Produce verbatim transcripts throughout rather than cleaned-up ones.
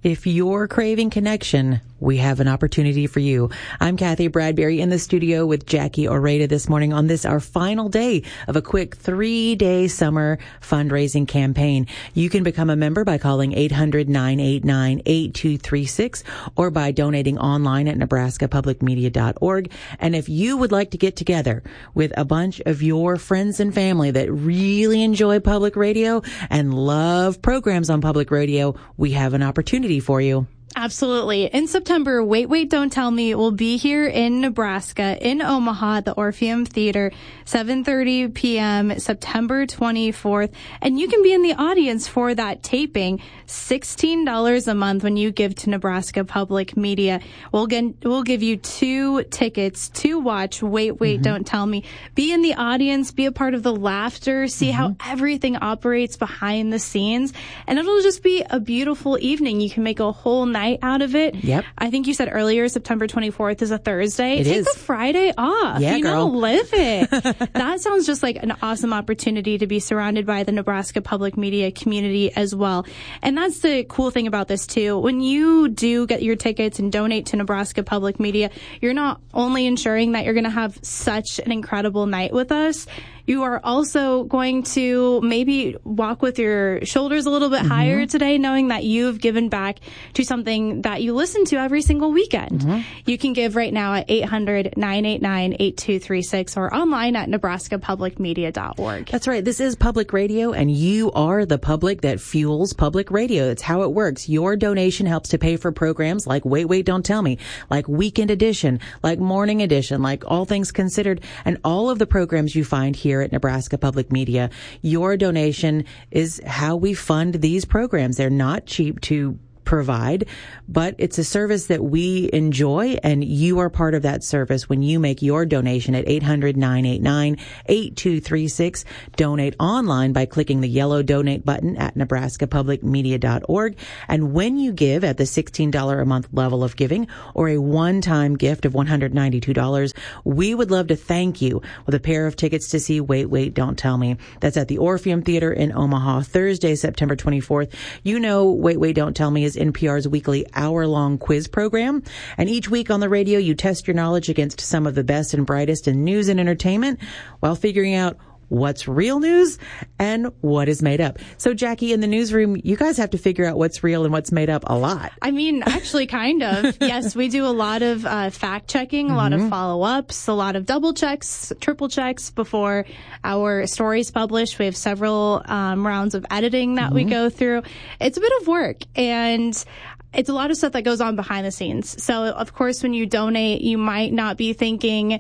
If you're craving connection, we have an opportunity for you. I'm Kathy Bradbury in the studio with Jackie Oreda this morning on this, our final day of a quick three-day summer fundraising campaign. You can become a member by calling eight hundred, nine eight nine, eight two three six or by donating online at nebraska public media dot org. And if you would like to get together with a bunch of your friends and family that really enjoy public radio and love programs on public radio, we have an opportunity for you. Absolutely. In September, Wait, Wait, Don't Tell Me will be here in Nebraska, in Omaha, at the Orpheum Theater, seven thirty p.m., September twenty-fourth. And you can be in the audience for that taping, sixteen dollars a month when you give to Nebraska Public Media. We'll, get, we'll give you two tickets to watch Wait, Wait, mm-hmm. Don't Tell Me. Be in the audience, be a part of the laughter, see mm-hmm. how everything operates behind the scenes. And it'll just be a beautiful evening. You can make a whole night out of it. Yep. I think you said earlier September twenty-fourth is a Thursday. It Take is. the Friday off. Yeah, you girl. know, live it. That sounds just like an awesome opportunity to be surrounded by the Nebraska Public Media community as well. And that's the cool thing about this too. When you do get your tickets and donate to Nebraska Public Media, you're not only ensuring that you're going to have such an incredible night with us, you are also going to maybe walk with your shoulders a little bit mm-hmm. higher today, knowing that you've given back to something that you listen to every single weekend. Mm-hmm. You can give right now at eight hundred, nine eight nine, eight two three six or online at nebraska public media dot org. That's right. This is public radio, and you are the public that fuels public radio. That's how it works. Your donation helps to pay for programs like Wait, Wait, Don't Tell Me, like Weekend Edition, like Morning Edition, like All Things Considered, and all of the programs you find here at Nebraska Public Media. Your donation is how we fund these programs. They're not cheap to provide, but it's a service that we enjoy, and you are part of that service when you make your donation at eight hundred, nine eight nine, eight two three six. Donate online by clicking the yellow donate button at nebraska public media dot org. And when you give at the sixteen dollars a month level of giving or a one-time gift of one hundred ninety-two dollars, we would love to thank you with a pair of tickets to see Wait, Wait, Don't Tell Me. That's at the Orpheum Theater in Omaha, Thursday, September twenty-fourth. You know Wait, Wait, Don't Tell Me is N P R's weekly hour-long quiz program. And each week on the radio, you test your knowledge against some of the best and brightest in news and entertainment while figuring out what's real news and what is made up. So, Jackie, in the newsroom, you guys have to figure out what's real and what's made up a lot. I mean, actually, kind of. Yes, we do a lot of uh, fact-checking, a mm-hmm. lot of follow-ups, a lot of double checks, triple checks before our stories publish. We have several um, rounds of editing that mm-hmm. we go through. It's a bit of work, and it's a lot of stuff that goes on behind the scenes. So, of course, when you donate, you might not be thinking,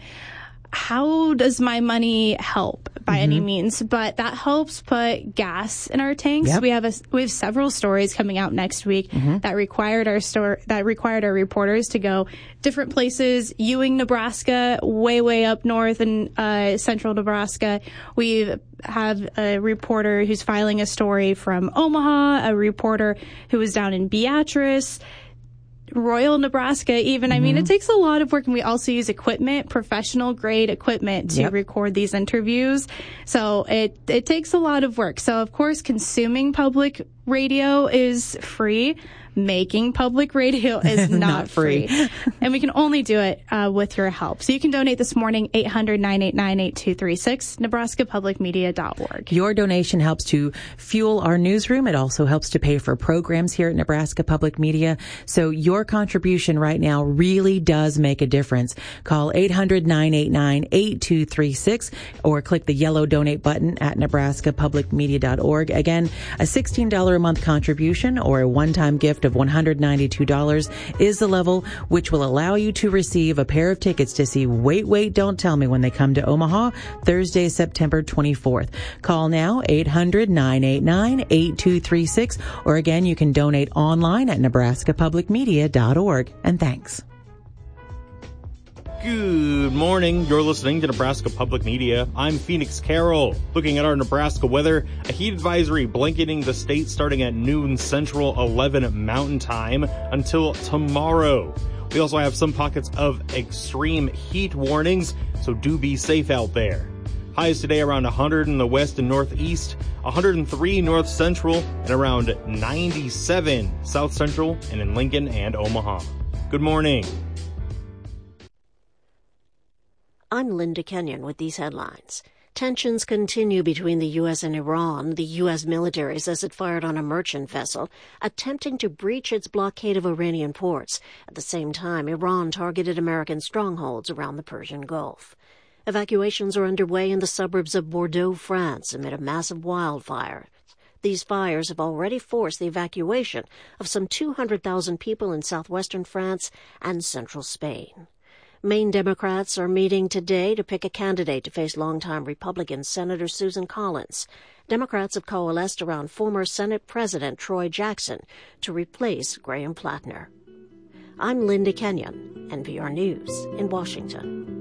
how does my money help by mm-hmm. any means? But that helps put gas in our tanks. Yep. We have a, we have several stories coming out next week mm-hmm. that required our store that required our reporters to go different places. Ewing, Nebraska, way way up north in uh, central Nebraska. We have a reporter who's filing a story from Omaha, a reporter who was down in Beatrice, Royal, Nebraska, even. Mm-hmm. I mean, it takes a lot of work, and we also use equipment, professional grade equipment to yep. record these interviews. So it, it takes a lot of work. So, of course, consuming public radio is free. Making public radio is not, not free. free. And we can only do it uh, with your help. So you can donate this morning, eight hundred, nine eight nine, eight two three six, nebraska public media dot org. Your donation helps to fuel our newsroom. It also helps to pay for programs here at Nebraska Public Media. So your contribution right now really does make a difference. Call eight hundred, nine eight nine, eight two three six or click the yellow donate button at nebraska public media dot org. Again, a sixteen dollars a month contribution or a one-time gift of one hundred ninety-two dollars is the level which will allow you to receive a pair of tickets to see Wait, Wait, Don't Tell Me when they come to Omaha, Thursday, September twenty-fourth. Call now, eight hundred, nine eight nine, eight two three six, or again, you can donate online at nebraska public media dot org. And thanks. Good morning. You're listening to Nebraska Public Media. I'm Phoenix Carroll. Looking at our Nebraska weather, a heat advisory blanketing the state starting at noon Central, eleven Mountain Time until tomorrow. We also have some pockets of extreme heat warnings, so do be safe out there. Highs today around one hundred in the west and northeast, one hundred three north central, and around ninety-seven south central and in Lincoln and Omaha. Good morning. I'm Linda Kenyon with these headlines. Tensions continue between the U S and Iran. The U S military says it fired on a merchant vessel, attempting to breach its blockade of Iranian ports. At the same time, Iran targeted American strongholds around the Persian Gulf. Evacuations are underway in the suburbs of Bordeaux, France, amid a massive wildfire. These fires have already forced the evacuation of some two hundred thousand people in southwestern France and central Spain. Maine Democrats are meeting today to pick a candidate to face longtime Republican Senator Susan Collins. Democrats have coalesced around former Senate President Troy Jackson to replace Graham Plattner. I'm Linda Kenyon, N P R News in Washington.